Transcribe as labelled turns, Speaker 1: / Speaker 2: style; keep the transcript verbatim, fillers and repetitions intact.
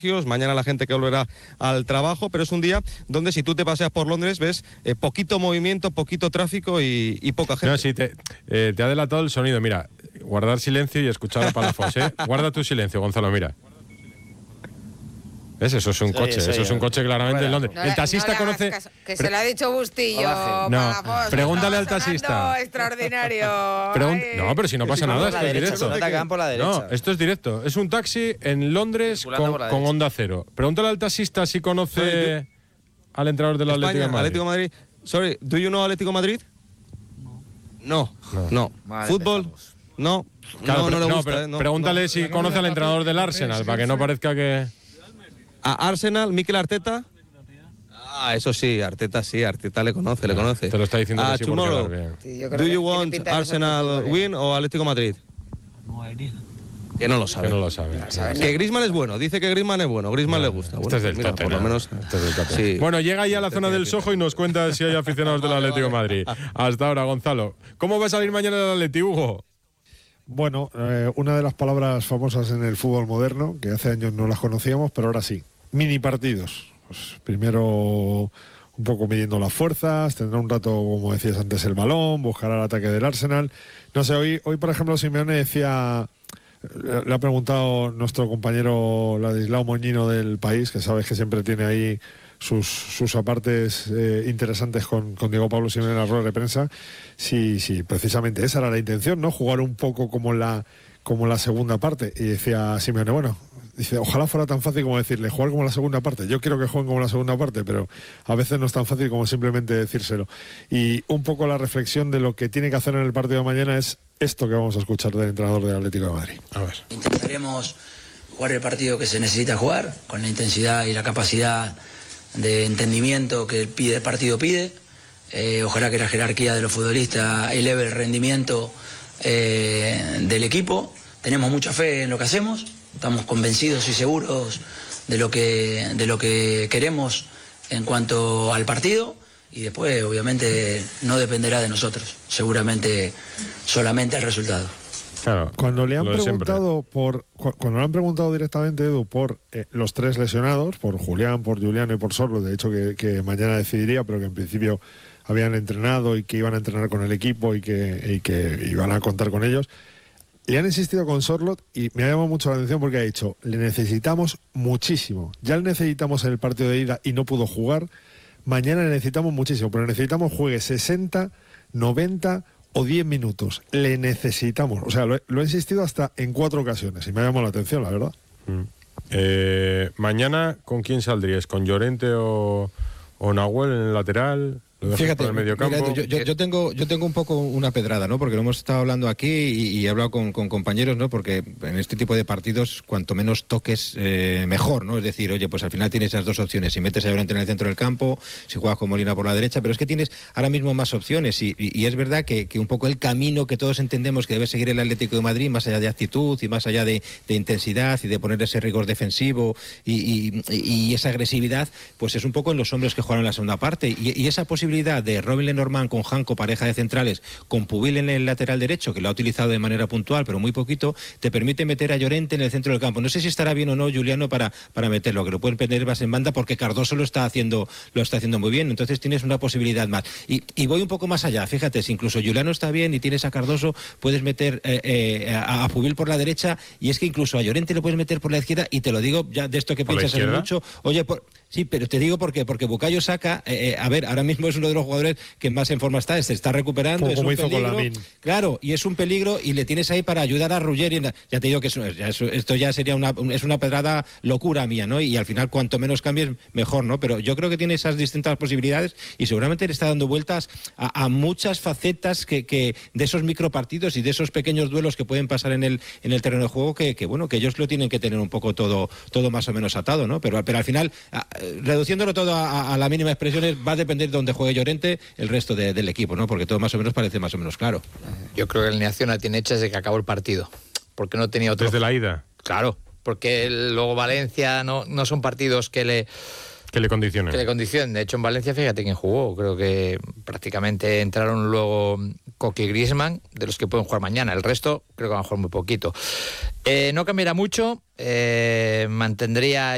Speaker 1: mañana la gente que volverá al trabajo, pero es un día donde si tú te paseas por Londres ves eh, poquito movimiento, poquito tráfico y, y poca gente.
Speaker 2: No, sí, te, eh, te ha delatado el sonido. Mira, guardar silencio y escuchar a Palafox, ¿eh? Guarda tu silencio, Gonzalo, mira. ¿Ves? Eso es un coche, eso es un coche claramente en Londres.
Speaker 3: No,
Speaker 2: el taxista
Speaker 3: no
Speaker 2: conoce...
Speaker 3: Caso, que se lo ha dicho Bustillo.
Speaker 2: No,
Speaker 3: Palafox,
Speaker 2: pregúntale al taxista.
Speaker 3: Extraordinario.
Speaker 2: Pregun... No, pero si no pasa nada, esto es directo. No, esto es directo. Es un taxi en Londres con, con Onda Cero. Pregúntale al taxista si conoce al entrenador del Atlético de Madrid.
Speaker 1: Atlético de Madrid. Sorry, do you know Atlético de Madrid? No, no. no. Vale, ¿fútbol? Dejamos. No.
Speaker 2: Claro,
Speaker 1: no,
Speaker 2: pero,
Speaker 1: no le
Speaker 2: no,
Speaker 1: gusta.
Speaker 2: pero,
Speaker 1: eh, no,
Speaker 2: pregúntale
Speaker 1: no.
Speaker 2: si conoce al entrenador del Arsenal, para que no parezca que...
Speaker 1: ¿A Arsenal, Mikel Arteta? Ah, eso sí, Arteta sí, Arteta le conoce, le conoce.
Speaker 2: Te lo está diciendo
Speaker 1: ah,
Speaker 2: así
Speaker 1: tomorrow,
Speaker 2: bien.
Speaker 1: Sí, ¿do you want Arsenal win o Atlético Madrid? No, que no lo sabe.
Speaker 2: Que no lo sabe.
Speaker 1: Que Griezmann es bueno, dice que Griezmann es bueno, Griezmann no, le gusta. Bueno,
Speaker 2: este es del
Speaker 1: mira,
Speaker 2: tope,
Speaker 1: por lo menos.
Speaker 2: Este es del tope. Sí. Bueno, llega ya a la zona del Soho y nos cuenta si hay aficionados del Atlético de Madrid. Hasta ahora, Gonzalo. ¿Cómo va a salir mañana el Atleti, Hugo?
Speaker 4: Bueno, eh, una de las palabras famosas en el fútbol moderno, que hace años no las conocíamos, pero ahora sí. Mini partidos. Pues primero un poco midiendo las fuerzas, tendrá un rato, como decías antes, el balón, buscará el ataque del Arsenal. No sé, hoy, hoy por ejemplo, Simeone decía, le ha preguntado nuestro compañero Ladislao Moñino del País, que sabes que siempre tiene ahí sus, sus apartes eh, interesantes con, con Diego Pablo Simeone en la rueda de prensa, sí, sí, precisamente esa era la intención, ¿no? Jugar un poco como la, como la segunda parte. Y decía Simeone, bueno, dice, ojalá fuera tan fácil como decirle, jugar como la segunda parte. Yo quiero que jueguen como la segunda parte, pero a veces no es tan fácil como simplemente decírselo. Y un poco la reflexión de lo que tiene que hacer en el partido de mañana es esto que vamos a escuchar del entrenador del Atlético de Madrid.
Speaker 2: A ver.
Speaker 5: Intentaremos jugar el partido que se necesita jugar, con la intensidad y la capacidad de entendimiento que pide, el partido pide. Eh, ojalá que la jerarquía de los futbolistas eleve el rendimiento eh, del equipo. Tenemos mucha fe en lo que hacemos, estamos convencidos y seguros de lo que, de lo que queremos en cuanto al partido, y después obviamente no dependerá de nosotros, seguramente solamente el resultado.
Speaker 2: Claro,
Speaker 4: cuando le han preguntado por cu cuando le han preguntado directamente, Edu, por eh, los tres lesionados, por Julián, por Juliano y por Sorloth, de hecho que, que mañana decidiría, pero que en principio habían entrenado y que iban a entrenar con el equipo y que, y que iban a contar con ellos, le han insistido con Sorloth y me ha llamado mucho la atención porque ha dicho, le necesitamos muchísimo, ya le necesitamos en el partido de ida y no pudo jugar, mañana le necesitamos muchísimo, pero necesitamos juegue sesenta, noventa o diez minutos, le necesitamos. O sea, lo he, lo he insistido hasta en cuatro ocasiones y me ha llamado la atención, la verdad.
Speaker 2: Mm. Eh, mañana, ¿con quién saldrías? ¿Con Llorente o, o Nahuel en el lateral?
Speaker 6: Fíjate, el medio campo. Mira, yo, yo, yo tengo yo tengo un poco una pedrada, ¿no? Porque lo hemos estado hablando aquí y, y he hablado con, con compañeros, ¿no? Porque en este tipo de partidos, cuanto menos toques, eh, mejor, ¿no? Es decir, oye, pues al final tienes esas dos opciones. Si metes a Llorente en el centro del campo, si juegas con Molina por la derecha, pero es que tienes ahora mismo más opciones y, y, y es verdad que, que un poco el camino que todos entendemos que debe seguir el Atlético de Madrid, más allá de actitud y más allá de, de intensidad y de poner ese rigor defensivo y, y, y esa agresividad, pues es un poco en los hombres que jugaron en la segunda parte y, y esa posibilidad de Robin Lenormand con Janko, pareja de centrales, con Pubil en el lateral derecho, que lo ha utilizado de manera puntual, pero muy poquito, te permite meter a Llorente en el centro del campo. No sé si estará bien o no Juliano para, para meterlo, que lo pueden meter más en banda porque Cardoso lo está haciendo lo está haciendo muy bien, entonces tienes una posibilidad más. Y, y voy un poco más allá, fíjate, si incluso Juliano está bien y tienes a Cardoso, puedes meter eh, eh, a, a Pubil por la derecha, y es que incluso a Llorente le puedes meter por la izquierda, y te lo digo ya de esto que piensas en mucho, oye, por, sí, pero te digo por qué, porque Bukayo Saka, eh, eh, a ver, ahora mismo es uno de los jugadores que más en forma está, se está recuperando,
Speaker 4: como
Speaker 6: es un
Speaker 4: hizo
Speaker 6: peligro,
Speaker 4: con Lamin.
Speaker 6: Claro, y es un peligro y le tienes ahí para ayudar a Ruggeri. Ya te digo que eso, ya eso, esto ya sería una es una pedrada locura mía, ¿no? Y al final cuanto menos cambies mejor, ¿no? Pero yo creo que tiene esas distintas posibilidades y seguramente le está dando vueltas a, a muchas facetas que, que de esos micropartidos y de esos pequeños duelos que pueden pasar en el en el terreno de juego que, que bueno, que ellos lo tienen que tener un poco todo todo más o menos atado, ¿no? Pero pero al final a, reduciéndolo todo a, a la mínima expresión va a depender de dónde juegue Llorente el resto de, del equipo, ¿no? Porque todo más o menos parece más o menos claro.
Speaker 7: Yo creo que la alineación la tiene hecha desde que acabó el partido, porque no tenía otro.
Speaker 2: Desde la ida.
Speaker 7: Claro, porque el, luego Valencia no, no son partidos que le
Speaker 2: que le condicionen.
Speaker 7: Que le condicionen. De hecho, en Valencia, fíjate quién jugó. Creo que prácticamente entraron luego Coque y Griezmann, de los que pueden jugar mañana. El resto creo que van a jugar muy poquito. Eh, no cambiará mucho. Eh, mantendría